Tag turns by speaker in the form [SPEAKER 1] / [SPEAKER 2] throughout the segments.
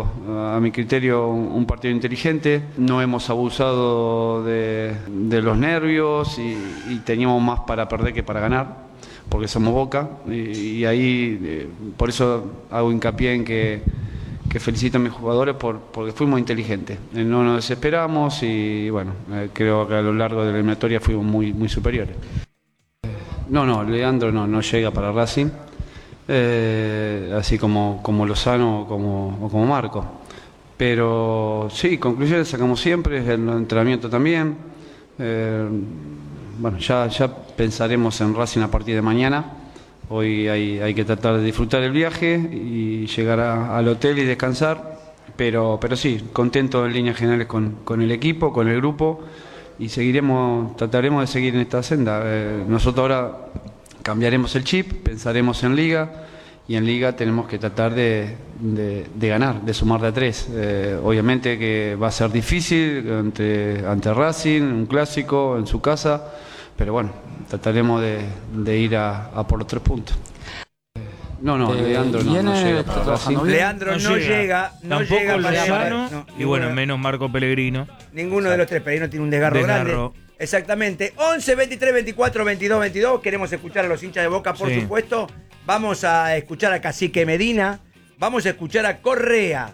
[SPEAKER 1] sido, a mi criterio, un partido inteligente. No hemos abusado de los nervios y teníamos más para perder que para ganar, porque somos Boca. Y ahí, por eso hago hincapié en que felicito a mis jugadores porque fuimos inteligentes. No nos desesperamos y bueno, creo que a lo largo de la eliminatoria fuimos muy superiores. No, Leandro no llega para Racing. Así como Lozano o como Marco. Pero sí, conclusiones sacamos siempre, el entrenamiento también. Bueno, ya pensaremos en Racing a partir de mañana. Hoy hay que tratar de disfrutar el viaje y llegar al hotel y descansar. Pero sí, contento en líneas generales con el equipo, con el grupo, y trataremos de seguir en esta senda. Nosotros ahora cambiaremos el chip, pensaremos en Liga, y en Liga tenemos que tratar de ganar, de sumar de a 3. Obviamente que va a ser difícil ante Racing, un clásico en su casa, pero bueno, trataremos de ir a por los 3 puntos. Leandro no llega para Racing.
[SPEAKER 2] Leandro no llega.
[SPEAKER 3] Tampoco Lozano, y bueno, menos Marco Pellegrino.
[SPEAKER 2] Ninguno de los 3, Pellegrino tiene un desgarro grande. Exactamente. 11, 23, 24, 22, 22. Queremos escuchar a los hinchas de Boca, por supuesto. Vamos a escuchar a Cacique Medina. Vamos a escuchar a Correa.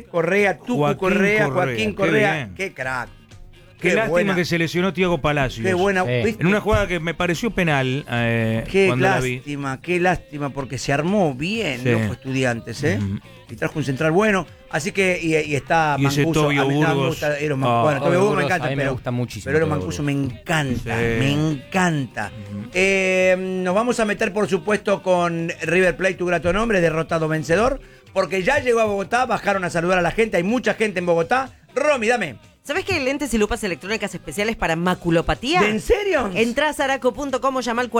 [SPEAKER 2] Joaquín Correa. Qué crack.
[SPEAKER 3] Qué lástima que se lesionó Thiago Palacios.
[SPEAKER 2] Qué buena.
[SPEAKER 3] En una jugada que me pareció penal.
[SPEAKER 2] Qué lástima, porque se armó bien los Estudiantes, y trajo un central bueno. Así que, y está
[SPEAKER 3] y
[SPEAKER 2] Mancuso.
[SPEAKER 3] Tobio Burgos.
[SPEAKER 2] Tobio Burgos me encanta,
[SPEAKER 4] me gusta muchísimo.
[SPEAKER 2] Pero Mancuso me encanta. Nos vamos a meter, por supuesto, con River Plate, tu grato nombre, derrotado vencedor, porque ya llegó a Bogotá, bajaron a saludar a la gente, hay mucha gente en Bogotá. Romy, dame.
[SPEAKER 5] ¿Sabés que hay lentes y lupas electrónicas especiales para maculopatía?
[SPEAKER 2] ¿En serio?
[SPEAKER 5] Entrá a Zaraco.com o llama al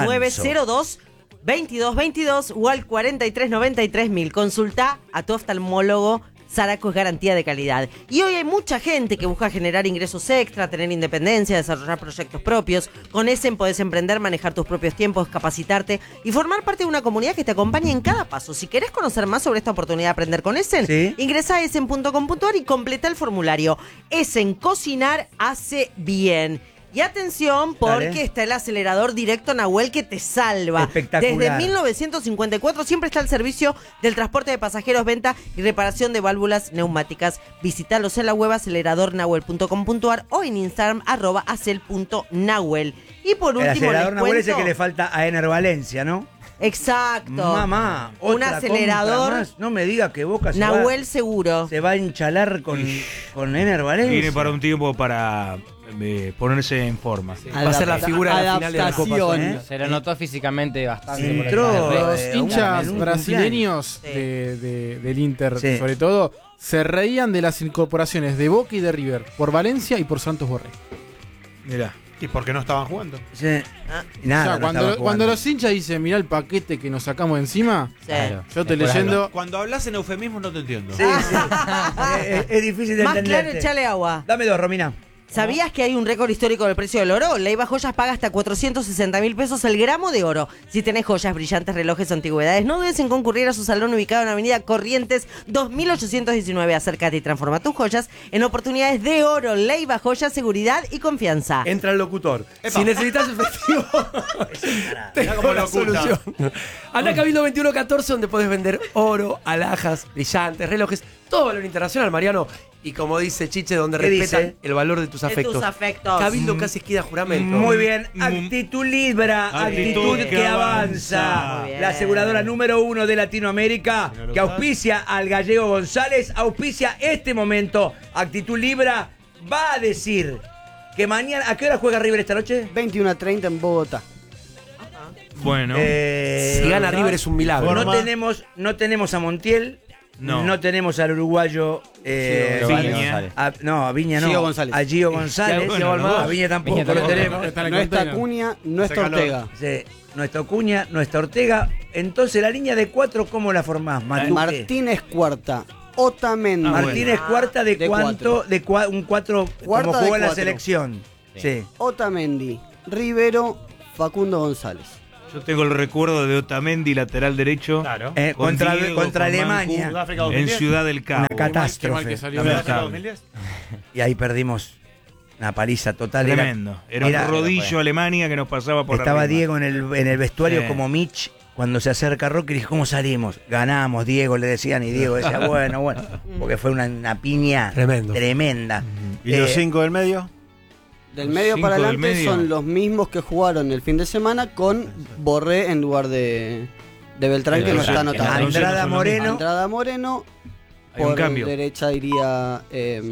[SPEAKER 5] 4902-2222 o al 4393.000. Consulta a tu oftalmólogo. Zaraco es garantía de calidad. Y hoy hay mucha gente que busca generar ingresos extra, tener independencia, desarrollar proyectos propios. Con Essen podés emprender, manejar tus propios tiempos, capacitarte y formar parte de una comunidad que te acompañe en cada paso. Si querés conocer más sobre esta oportunidad de aprender con Essen, ingresa a essen.com.ar y completa el formulario. Essen, cocinar hace bien. Y atención, porque está el acelerador directo Nahuel que te salva.
[SPEAKER 2] Espectacular.
[SPEAKER 5] Desde 1954 siempre está el servicio del transporte de pasajeros, venta y reparación de válvulas neumáticas. Visítalos en la web aceleradornahuel.com.ar o en Instagram @acel.nahuel. Y por último,
[SPEAKER 2] el acelerador
[SPEAKER 5] les
[SPEAKER 2] Nahuel
[SPEAKER 5] cuento,
[SPEAKER 2] es el que le falta a Ener Valencia, ¿no?
[SPEAKER 5] Exacto.
[SPEAKER 2] Mamá,
[SPEAKER 5] un acelerador
[SPEAKER 2] más. No me diga que Boca
[SPEAKER 5] Nahuel seguro.
[SPEAKER 2] Se va a enchalar con Ener Valencia.
[SPEAKER 3] Viene para un tiempo para ponerse en forma.
[SPEAKER 4] Va a ser la figura de la final de la Copa.
[SPEAKER 6] Se lo notó físicamente bastante.
[SPEAKER 2] Entró
[SPEAKER 7] Los hinchas brasileños del Inter, sobre todo, se reían de las incorporaciones de Boca y de River por Valencia y por Santos Borré.
[SPEAKER 3] Mirá.
[SPEAKER 8] ¿Y por qué no estaban jugando?
[SPEAKER 2] Nada,
[SPEAKER 7] o sea, cuando los hinchas dicen, mirá el paquete que nos sacamos de encima, yo estoy leyendo.
[SPEAKER 8] Cuando hablas en eufemismo no te entiendo.
[SPEAKER 2] Sí. Es difícil de entender.
[SPEAKER 5] Más claro, echale agua.
[SPEAKER 2] Dame 2, Romina.
[SPEAKER 5] ¿Sabías que hay un récord histórico del precio del oro? Leiva Joyas paga hasta 460.000 pesos el gramo de oro. Si tenés joyas, brillantes, relojes o antigüedades, no dudes en concurrir a su salón ubicado en Avenida Corrientes 2819. Acércate y transforma tus joyas en oportunidades de oro. Leiva Joyas, seguridad y confianza.
[SPEAKER 4] Entra el locutor. Si necesitas efectivo, tengo la solución. Anda a Cabildo 2114, donde podés vender oro, alhajas, brillantes, relojes, todo valor internacional, Mariano. Y como dice Chiche, donde respetan el valor de tus afectos. Cabildo casi esquina juramento.
[SPEAKER 2] Muy bien. Actitud Libra, actitud que avanza. La aseguradora número 1 de Latinoamérica, que auspicia al gallego González, auspicia este momento. Actitud Libra va a decir que mañana... ¿A qué hora juega River esta noche?
[SPEAKER 6] 21:30 en Bogotá.
[SPEAKER 3] Bueno.
[SPEAKER 4] Si gana River es un milagro.
[SPEAKER 2] No tenemos a Montiel. No tenemos al uruguayo
[SPEAKER 3] Viña.
[SPEAKER 2] A Viña no.
[SPEAKER 6] Gio González.
[SPEAKER 2] A Gio González. A Viña tampoco lo tenemos.
[SPEAKER 6] No está Acuña, no está Ortega.
[SPEAKER 2] Sí, no está Acuña, no está Ortega. Entonces la línea de 4, ¿cómo la formás?
[SPEAKER 6] Martínez cuarta. Otamendi.
[SPEAKER 2] Martínez cuarta de cuánto? De un 4 como jugó en la selección. Sí.
[SPEAKER 6] Otamendi, Rivero, Facundo González.
[SPEAKER 3] Yo tengo el recuerdo de Otamendi, lateral derecho.
[SPEAKER 8] Claro.
[SPEAKER 3] con
[SPEAKER 2] Contra
[SPEAKER 3] Diego,
[SPEAKER 2] contra
[SPEAKER 3] con
[SPEAKER 2] Alemania.
[SPEAKER 3] Mancu,
[SPEAKER 8] Sudáfrica
[SPEAKER 3] en
[SPEAKER 8] 2010.
[SPEAKER 3] Ciudad del Cabo.
[SPEAKER 2] Una catástrofe.
[SPEAKER 7] Qué mal que salió.
[SPEAKER 8] ¿Sudáfrica
[SPEAKER 3] Lamentable.
[SPEAKER 8] 2010?
[SPEAKER 2] Y ahí perdimos una paliza total.
[SPEAKER 3] Tremendo. Era un rodillo Alemania que nos pasaba por
[SPEAKER 2] Estaba
[SPEAKER 3] arriba.
[SPEAKER 2] Diego en el vestuario
[SPEAKER 3] Sí.
[SPEAKER 2] como Mitch. Cuando se acerca a Rocky, dijo, ¿cómo salimos? Ganamos, Diego, le decían, y Diego decía, bueno, porque fue una piña tremenda.
[SPEAKER 9] ¿Y los 5 del medio?
[SPEAKER 6] Del medio
[SPEAKER 3] Cinco
[SPEAKER 6] para
[SPEAKER 3] del
[SPEAKER 6] adelante
[SPEAKER 3] medio.
[SPEAKER 6] son los mismos que jugaron el fin de semana con Borré en lugar de Beltrán, que no está anotado.
[SPEAKER 2] Andrada Moreno.
[SPEAKER 6] Andrada Moreno.
[SPEAKER 3] Hay un
[SPEAKER 6] Por
[SPEAKER 3] cambio.
[SPEAKER 6] derecha iría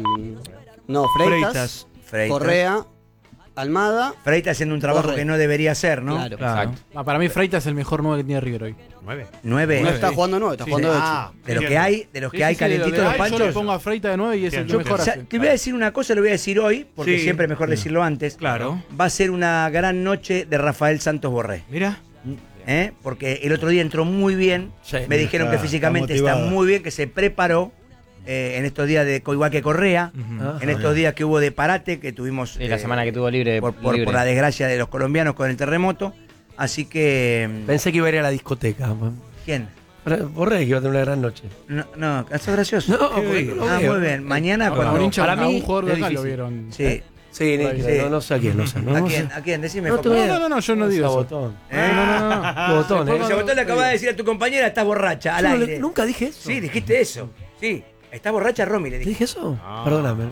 [SPEAKER 6] Freitas, Correa, Almada.
[SPEAKER 2] Freitas haciendo un trabajo
[SPEAKER 6] Borré.
[SPEAKER 2] que no debería hacer, ¿no?
[SPEAKER 6] Claro.
[SPEAKER 3] Claro.
[SPEAKER 7] Para mí Freitas es el mejor 9 que tiene River hoy.
[SPEAKER 8] 9.
[SPEAKER 2] 9.
[SPEAKER 6] No está jugando 9, está jugando 8.
[SPEAKER 2] De los que hay,
[SPEAKER 7] Sí,
[SPEAKER 2] hay
[SPEAKER 7] sí,
[SPEAKER 2] calentitos
[SPEAKER 7] de
[SPEAKER 2] los
[SPEAKER 7] Yo le
[SPEAKER 2] panchos.
[SPEAKER 7] pongo a Freitas de 9 y es el que
[SPEAKER 8] Yo-
[SPEAKER 7] mejor
[SPEAKER 2] O sea,
[SPEAKER 7] hace.
[SPEAKER 2] te voy a decir una cosa, lo voy a decir hoy, porque
[SPEAKER 3] Sí.
[SPEAKER 2] siempre es mejor decirlo antes.
[SPEAKER 3] Claro.
[SPEAKER 2] Va a ser una gran noche de Rafael Santos Borré.
[SPEAKER 3] Mira.
[SPEAKER 2] Porque el otro día entró muy bien.
[SPEAKER 4] Sí.
[SPEAKER 2] Me dijeron que
[SPEAKER 9] Está
[SPEAKER 2] físicamente está
[SPEAKER 9] motivado.
[SPEAKER 2] muy bien, que se preparó en estos días de igual que Correa, en estos días que hubo de parate, que tuvimos
[SPEAKER 6] Y la semana que tuvo libre.
[SPEAKER 2] por la desgracia de los colombianos con el terremoto. Así que.
[SPEAKER 4] Pensé que iba a ir a la discoteca.
[SPEAKER 2] ¿Quién?
[SPEAKER 4] Borré que iba a tener una gran noche.
[SPEAKER 2] No, eso es gracioso.
[SPEAKER 4] No, porque no lo
[SPEAKER 2] Ah,
[SPEAKER 4] veo.
[SPEAKER 2] muy bien. Mañana
[SPEAKER 7] A
[SPEAKER 2] cuando.
[SPEAKER 7] un hincha,
[SPEAKER 4] para
[SPEAKER 7] a
[SPEAKER 4] mí
[SPEAKER 7] un jugador de
[SPEAKER 4] es
[SPEAKER 7] acá lo
[SPEAKER 4] difícil.
[SPEAKER 7] vieron.
[SPEAKER 2] Sí.
[SPEAKER 4] Sí,
[SPEAKER 2] Sí.
[SPEAKER 4] no sé a quién, no sé. No,
[SPEAKER 2] ¿A
[SPEAKER 4] no
[SPEAKER 2] quién?
[SPEAKER 4] sé.
[SPEAKER 2] ¿A quién? Decime.
[SPEAKER 4] No
[SPEAKER 2] por
[SPEAKER 4] te
[SPEAKER 2] favor.
[SPEAKER 4] voy a-
[SPEAKER 7] No, yo no digo eso.
[SPEAKER 4] Sabotón.
[SPEAKER 7] No.
[SPEAKER 4] Botón,
[SPEAKER 2] Ese botón le acabas de decir a tu compañera, estás borracha, al
[SPEAKER 4] Yo no le-
[SPEAKER 2] aire.
[SPEAKER 4] nunca dije eso.
[SPEAKER 2] Sí, dijiste eso. Sí. Estás borracha, Romy, le
[SPEAKER 4] ¿Te
[SPEAKER 2] dije.
[SPEAKER 4] dije eso? Perdóname.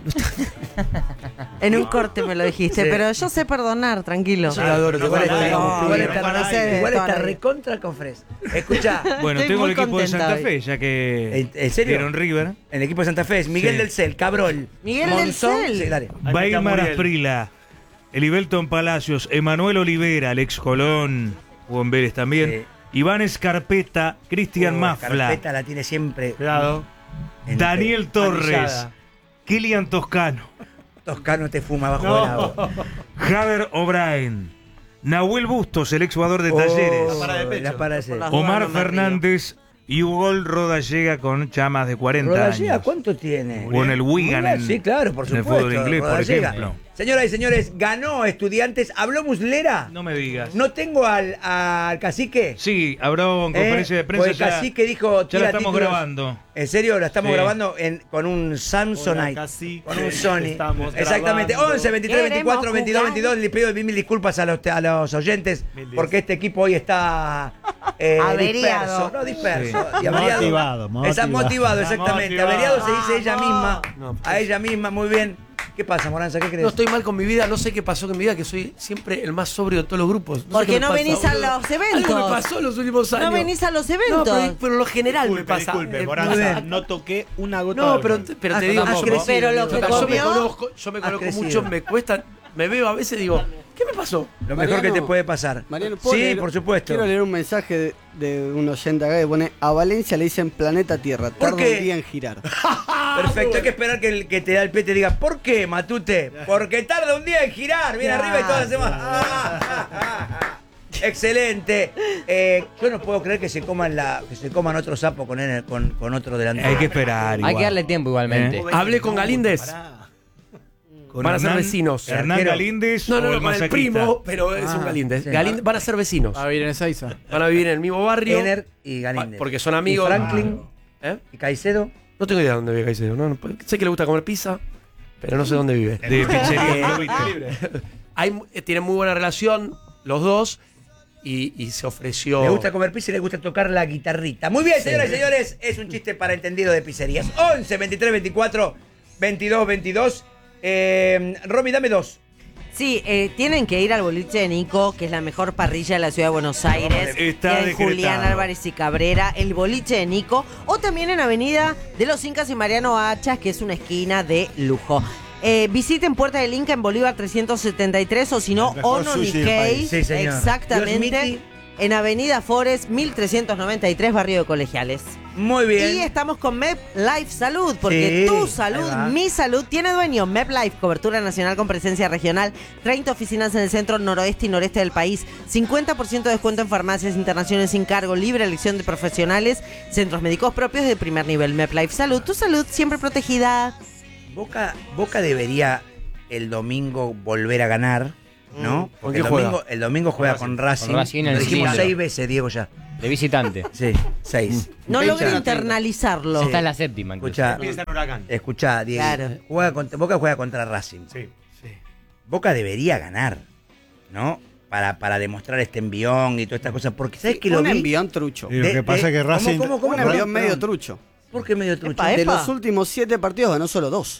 [SPEAKER 5] En un corte me lo dijiste,
[SPEAKER 2] Sí.
[SPEAKER 5] pero yo sé perdonar, tranquilo.
[SPEAKER 4] Yo la adoro.
[SPEAKER 2] Igual está,
[SPEAKER 5] no,
[SPEAKER 2] igual
[SPEAKER 5] no,
[SPEAKER 2] está-
[SPEAKER 5] no,
[SPEAKER 2] igual
[SPEAKER 5] no,
[SPEAKER 2] está
[SPEAKER 5] no.
[SPEAKER 2] recontra con Fres. Escucha,
[SPEAKER 3] Bueno,
[SPEAKER 5] Estoy
[SPEAKER 3] tengo el
[SPEAKER 5] muy
[SPEAKER 3] equipo de
[SPEAKER 5] contenta
[SPEAKER 3] Santa
[SPEAKER 5] hoy.
[SPEAKER 3] Fe, ya que
[SPEAKER 2] ¿En serio?
[SPEAKER 3] vieron River.
[SPEAKER 2] el equipo de Santa Fe es Miguel
[SPEAKER 3] Sí.
[SPEAKER 2] del Cel, Cabrol,
[SPEAKER 5] Miguel del
[SPEAKER 2] Monzón.
[SPEAKER 5] Cel.
[SPEAKER 2] Sí, dale.
[SPEAKER 3] Weimar Asprila, Elibelton Palacios, Emanuel Olivera, el ex Colón, jugó en Vélez también. Iván Escarpeta, Cristian Mafla,
[SPEAKER 2] Carpeta la tiene siempre.
[SPEAKER 8] Cuidado.
[SPEAKER 2] en-
[SPEAKER 3] Daniel Torres,
[SPEAKER 2] anillada.
[SPEAKER 3] Kilian Toscano,
[SPEAKER 2] Toscano te fuma bajo el agua.
[SPEAKER 3] Javier O'Brien, Nahuel Bustos, el ex jugador de Talleres,
[SPEAKER 2] Oh,
[SPEAKER 8] para de pecho.
[SPEAKER 2] la para de
[SPEAKER 5] Por las
[SPEAKER 2] ser.
[SPEAKER 5] dudas
[SPEAKER 3] Omar
[SPEAKER 5] no me río.
[SPEAKER 3] Fernández y Hugo Rodallega con chamas de 40
[SPEAKER 2] Rodallega,
[SPEAKER 3] años.
[SPEAKER 2] ¿cuánto tiene?
[SPEAKER 3] Jugó en el Wigan, en-
[SPEAKER 2] Sí, claro, por
[SPEAKER 3] en el
[SPEAKER 2] supuesto.
[SPEAKER 3] fútbol inglés, por
[SPEAKER 2] Rodallega.
[SPEAKER 3] ejemplo.
[SPEAKER 2] Señoras y señores, ganó Estudiantes. ¿Habló Muslera?
[SPEAKER 3] No me digas.
[SPEAKER 2] ¿No tengo al cacique?
[SPEAKER 3] Sí, habrá en conferencia de prensa
[SPEAKER 2] Pues el
[SPEAKER 3] ya.
[SPEAKER 2] cacique dijo,
[SPEAKER 3] Ya
[SPEAKER 2] tira
[SPEAKER 3] la estamos
[SPEAKER 2] títulos.
[SPEAKER 3] grabando.
[SPEAKER 2] ¿En serio? La estamos
[SPEAKER 3] Sí.
[SPEAKER 2] grabando con un Samsonite.
[SPEAKER 9] Hola, cacique.
[SPEAKER 2] Con un Sony.
[SPEAKER 9] Estamos
[SPEAKER 2] Exactamente.
[SPEAKER 9] grabando.
[SPEAKER 2] 11, 23, 24,
[SPEAKER 5] Queremos
[SPEAKER 2] 22,
[SPEAKER 5] jugar.
[SPEAKER 2] 22. Le pido mil disculpas a los oyentes porque este equipo hoy está
[SPEAKER 5] Averiado.
[SPEAKER 2] disperso. No disperso.
[SPEAKER 3] Sí.
[SPEAKER 2] Y averiado.
[SPEAKER 9] Motivado,
[SPEAKER 2] Está motivado,
[SPEAKER 8] Está
[SPEAKER 2] exactamente.
[SPEAKER 8] motivado.
[SPEAKER 2] Averiado se dice ella misma.
[SPEAKER 4] No,
[SPEAKER 2] A ella misma, muy bien. ¿Qué pasa, Moranza? ¿Qué crees?
[SPEAKER 4] No estoy mal con mi vida, no sé qué pasó con mi vida, que soy siempre el más sobrio de todos los grupos. sé
[SPEAKER 5] Porque
[SPEAKER 4] qué me
[SPEAKER 5] no
[SPEAKER 4] pasa,
[SPEAKER 5] venís a
[SPEAKER 4] boludo.
[SPEAKER 5] los eventos.
[SPEAKER 4] Algo me pasó en los últimos años.
[SPEAKER 5] No venís a los
[SPEAKER 4] No,
[SPEAKER 5] eventos.
[SPEAKER 4] pero en lo general me pasa.
[SPEAKER 8] Disculpe,
[SPEAKER 4] Muy
[SPEAKER 8] Moranza,
[SPEAKER 4] bien.
[SPEAKER 9] No toqué una gota
[SPEAKER 4] No,
[SPEAKER 9] de
[SPEAKER 4] pero,
[SPEAKER 9] alcohol.
[SPEAKER 4] pero te
[SPEAKER 2] Ah,
[SPEAKER 4] digo,
[SPEAKER 2] has
[SPEAKER 4] poco.
[SPEAKER 2] crecido.
[SPEAKER 5] Pero lo que
[SPEAKER 4] Yo me
[SPEAKER 5] comió-
[SPEAKER 4] conozco,
[SPEAKER 2] Has crecido.
[SPEAKER 4] mucho, me cuesta, me veo a veces y digo, ¿qué me pasó?
[SPEAKER 2] Lo mejor que
[SPEAKER 6] Mariano,
[SPEAKER 2] te puede pasar.
[SPEAKER 6] Mariano, ¿puedo
[SPEAKER 2] Sí,
[SPEAKER 6] leer?
[SPEAKER 2] por supuesto.
[SPEAKER 6] Quiero leer un mensaje de un oyente acá que pone: a Valencia le dicen planeta Tierra, tarda
[SPEAKER 2] qué?
[SPEAKER 6] un día en girar.
[SPEAKER 2] Perfecto, hay que esperar que el que te da el pie te diga, ¿por qué, Matute? Porque tarda un día en girar, viene arriba y todas las semanas. Excelente. Yo no puedo creer que se coman otro sapo con otro delantero.
[SPEAKER 3] Hay que esperar.
[SPEAKER 6] Hay que darle tiempo igualmente.
[SPEAKER 4] Hablé con Galíndez.
[SPEAKER 3] Con
[SPEAKER 4] Van a ser
[SPEAKER 3] Hernán-
[SPEAKER 4] vecinos.
[SPEAKER 3] Hernán
[SPEAKER 2] Arquero.
[SPEAKER 3] Galíndez
[SPEAKER 4] No,
[SPEAKER 3] o
[SPEAKER 4] con el
[SPEAKER 3] Masaquita.
[SPEAKER 4] primo, pero es un Galíndez.
[SPEAKER 2] sí.
[SPEAKER 4] Van a ser vecinos.
[SPEAKER 7] Va a vivir en Ezeiza.
[SPEAKER 4] Van a vivir en el mismo barrio.
[SPEAKER 2] Ener y Galíndez.
[SPEAKER 4] Porque son amigos.
[SPEAKER 2] ¿Y Franklin
[SPEAKER 4] ¿Eh?
[SPEAKER 2] y Caicedo.
[SPEAKER 4] No tengo idea de dónde vive Caicedo. Sé que le gusta comer pizza, pero no sé dónde vive.
[SPEAKER 3] De pizzería Globito.
[SPEAKER 4] Tienen muy buena relación los dos y se ofreció.
[SPEAKER 2] Le gusta comer pizza y le gusta tocar la guitarrita. Muy bien, señoras y señores, es un chiste para entendido de pizzerías. 11, 23, 24, 22, 22. Romy, dame dos.
[SPEAKER 5] Sí, tienen que ir al boliche de Nico, que es la mejor parrilla de la ciudad de Buenos Aires.
[SPEAKER 3] Está
[SPEAKER 5] Queda en
[SPEAKER 3] decretado.
[SPEAKER 5] Julián Álvarez y Cabrera, el boliche de Nico. O también en Avenida de los Incas y Mariano Hachas, que es una esquina de lujo. Visiten Puerta del Inca en Bolívar 373 o si no,
[SPEAKER 9] El mejor
[SPEAKER 5] Ono
[SPEAKER 9] sushi del
[SPEAKER 5] Nikkei.
[SPEAKER 9] país.
[SPEAKER 2] Sí, señor.
[SPEAKER 5] Exactamente.
[SPEAKER 2] Dios
[SPEAKER 5] En Avenida Forest 1393, barrio de Colegiales.
[SPEAKER 2] Muy bien.
[SPEAKER 5] Y estamos con MEP Life Salud, porque
[SPEAKER 2] Sí,
[SPEAKER 5] tu
[SPEAKER 2] ahí
[SPEAKER 5] salud,
[SPEAKER 2] va.
[SPEAKER 5] mi salud, tiene dueño. MEP Life, cobertura nacional con presencia regional, 30 oficinas en el centro, noroeste y noreste del país, 50% de descuento en farmacias, internaciones sin cargo, libre elección de profesionales, centros médicos propios de primer nivel. MEP Life Salud, tu salud siempre protegida.
[SPEAKER 2] Boca debería el domingo volver a ganar. ¿no? Porque
[SPEAKER 4] ¿Con quién
[SPEAKER 2] el domingo juega con Racing.
[SPEAKER 10] Con Racing en
[SPEAKER 2] Lo
[SPEAKER 10] el
[SPEAKER 2] dijimos
[SPEAKER 10] cilindro.
[SPEAKER 2] 6 veces, Diego, ya.
[SPEAKER 10] De visitante.
[SPEAKER 2] Sí, 6.
[SPEAKER 5] No logra internalizarlo.
[SPEAKER 10] Esta es la séptima. incluso.
[SPEAKER 2] Escuchá, Diego.
[SPEAKER 5] Claro.
[SPEAKER 2] Boca juega contra Racing.
[SPEAKER 8] Sí.
[SPEAKER 2] Boca debería ganar, ¿no? Para demostrar este envión y todas estas cosas. Porque ¿sabes que lo
[SPEAKER 6] Un
[SPEAKER 2] vi?
[SPEAKER 6] envión trucho.
[SPEAKER 9] Y lo que pasa es que Racing.
[SPEAKER 2] ¿Cómo?
[SPEAKER 6] Un envión
[SPEAKER 2] Perdón,
[SPEAKER 6] medio
[SPEAKER 2] perdón.
[SPEAKER 6] trucho.
[SPEAKER 2] ¿Por qué medio trucho?
[SPEAKER 5] Epa,
[SPEAKER 6] De
[SPEAKER 5] epa.
[SPEAKER 6] los últimos 7 partidos ganó solo 2.